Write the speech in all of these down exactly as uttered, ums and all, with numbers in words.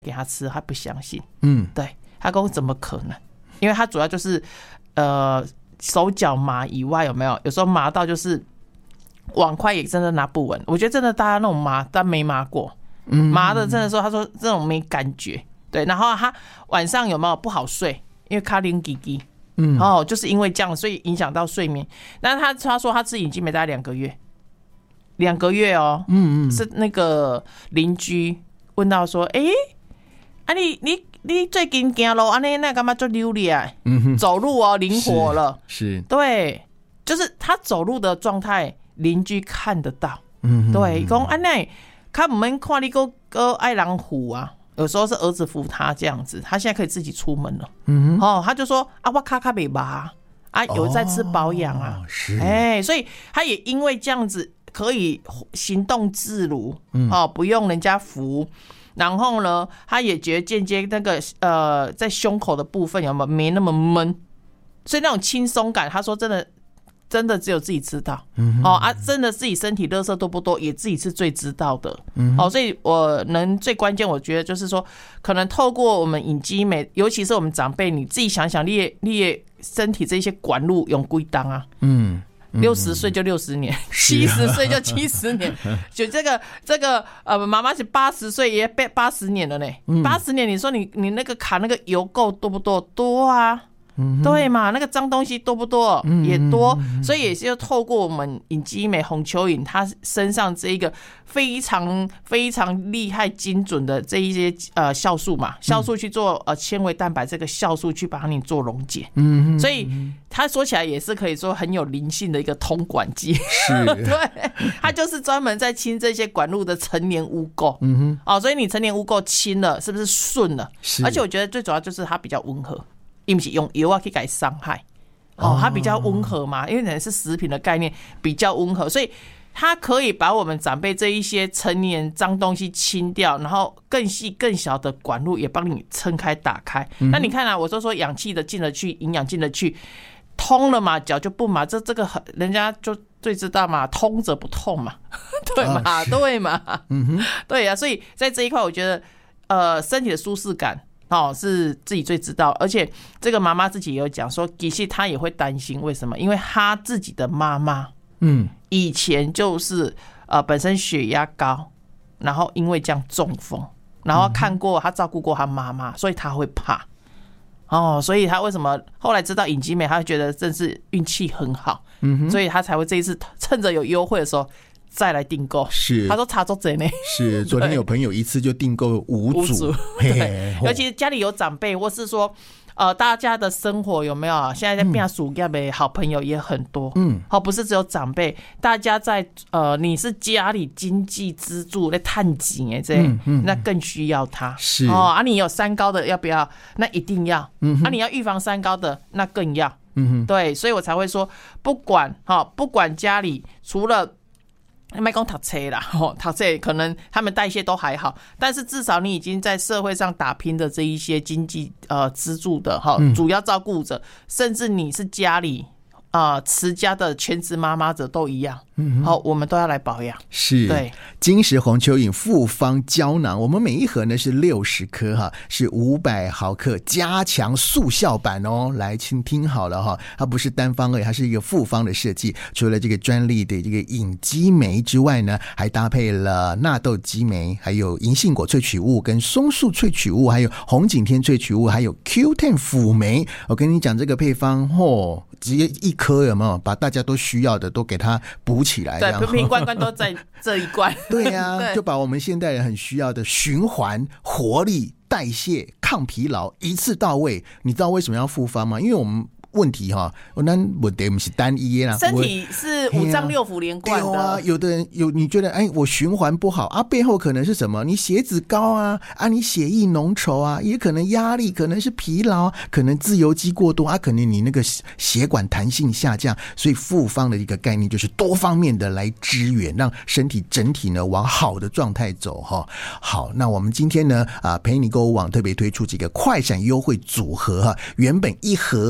给他吃，他不相信。 嗯， 对，他说怎么可能？因为他主要就是呃手脚麻以外，有没有？有时候麻到就是碗筷也真的拿不稳。我觉得真的大家那种麻，但没麻过，嗯，麻的真的说，他说这种没感觉。对，然后他晚上有没有不好睡？因为卡林吉吉，嗯，哦，就是因为这样，所以影响到睡眠。那他他说他自己已经没大概两个月，两个月哦，嗯嗯，是那个邻居问到说，哎、欸，啊你你你最近走路安尼那干嘛就溜里啊？嗯，走路哦灵活了， 是，是对，就是他走路的状态，邻居看得到，嗯，对，讲安尼，他唔免看你个个爱人扶啊。有时候是儿子扶他这样子，他现在可以自己出门了。嗯，哦，他就说啊，我卡卡没拔啊，有在吃保养啊， 哦、是， 哎、欸，所以他也因为这样子可以行动自如，嗯，哦，不用人家扶。然后呢，他也觉得间接那个呃，在胸口的部分有没有没那么闷，所以那种轻松感，他说真的。真的只有自己知道，嗯、哦啊，真的自己身体垃圾多不多，也自己是最知道的，嗯、哦，所以我能最关键，我觉得就是说，可能透过我们隐肌美，尤其是我们长辈，你自己想想，你你身体这些管路用归当啊，嗯，六十岁就六十年，七十岁就七十年，就这个这个呃，妈妈是八十岁也八十年了呢，八十年，你说你你那个卡那个油垢多不多？多啊。对嘛，那个脏东西多不多？也多，所以也是透过我们隐肌美红蚯蚓，它身上这一个非常非常厉害、精准的这一些呃酵素嘛，酵素去做呃纤维蛋白这个酵素去把你做溶解，嗯，所以它说起来也是可以说很有灵性的一个通管剂，是，对，它就是专门在清这些管路的陈年污垢，嗯哼，哦，所以你陈年污垢清了，是不是顺了？而且我觉得最主要就是它比较温和。因为是用油啊去改伤害，哦，它比较温和嘛，因为可能是食品的概念比较温和，所以它可以把我们长辈这一些成年脏东西清掉，然后更细更小的管路也帮你撑开打开。嗯、那你看啊，我就说氧气的进得去，营养进得去，通了嘛，脚就不麻，这这个人家就最知道嘛，通则不痛嘛，对嘛，啊、对嘛，嗯哼，对呀、啊，所以在这一块，我觉得呃，身体的舒适感。哦，是自己最知道，而且这个妈妈自己也有讲说，其实她也会担心，为什么？因为她自己的妈妈，嗯，以前就是呃本身血压高，然后因为这样中风，然后看过她照顾过她妈妈，所以她会怕。哦，所以她为什么后来知道隐肌美，她会觉得真是运气很好，嗯哼，所以她才会这一次趁着有优惠的时候。再来订购，是他说差足多呢。 是昨天有朋友一次就订购五组， 对，尤其是家里有长辈，或是说呃大家的生活有没有？现在在变暑假的好朋友也很多，嗯，好，不是只有长辈，大家在呃你是家里经济支柱在探景哎，这、嗯嗯、那更需要他是哦啊，你有三高的要不要？那一定要，嗯，啊你要预防三高的那更要，嗯哼，对，所以我才会说，不管哈，不管家里除了。别说读册啦，读册可能他们代谢都还好，但是至少你已经在社会上打拼的这一些经济呃支柱的哈，主要照顾者，甚至你是家里啊、呃、持家的全职妈妈者都一样。好，我们都要来保养。 是，对，金石红蚯蚓复方胶囊，我们每一盒呢是六十颗哈，是五百毫克加强速效版哦。来，请听好了哈，它不是单方而已，它是一个复方的设计。除了这个专利的这个隐肌酶之外呢，还搭配了纳豆激酶，还有银杏果萃取物、跟松树萃取物，还有红景天萃取物，还有 Q 十 辅酶。我跟你讲，这个配方哦，直接一颗有没有把大家都需要的都给它补起来？ 对，瓶瓶罐罐都在这一罐。 对呀、啊，就把我们现代人很需要的循环、活力、代谢、抗疲劳一次到位。你知道为什么要复方吗？因为我们问题哈，我那问题不是单一啦， 身体是五脏六腑连贯的。 对啊，有的人有你觉得哎，我循环不好啊，背后可能是什么？你血脂高啊，啊，你血液浓稠啊，也可能压力，可能是疲劳，可能自由基过多啊，可能你那个血管弹性下降。所以复方的一个概念就是多方面的来支援，让身体整体呢往好的状态走哈。好，那我们今天呢啊，陪你购物网特别推出几个快闪优惠组合哈，原本一盒哦，一盒。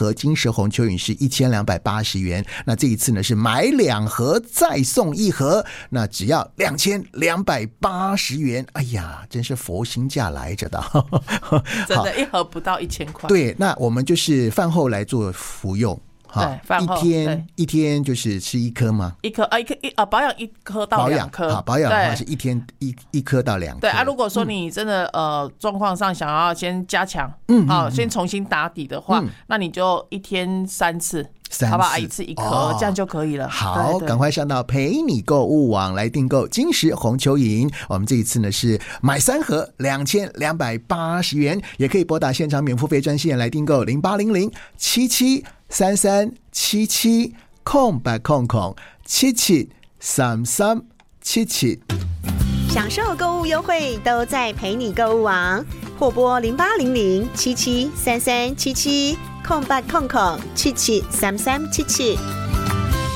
盒金石红蚯蚓是一千两百八十元，那这一次呢是买两盒再送一盒，那只要两千两百八十元。哎呀，真是佛心价来着的， 真的，一盒不到一千块。 对，那我们就是饭后来做服用。 对，饭后一天一天就是吃一颗吗？ 一颗啊，一颗一啊，保养一颗到两颗。 好，保养的话是一天一一颗到两颗。 对啊，如果说你真的、嗯、呃状况上想要先加强，嗯，好、哦，先重新打底的话、嗯，那你就一天三次。 三次好吧，一次一颗、哦，这样就可以了。 好，赶快上到陪你购物网来订购金石红蚯蚓。我们这一次呢是买三盒两千两百八十元，也可以拨打现场免付费专线来订购零八零零七七三三七七空白空空七七三三七七。 享受购物优惠都在陪你购物网，或拨零八零零七七三三七七空八空空七七三三七七。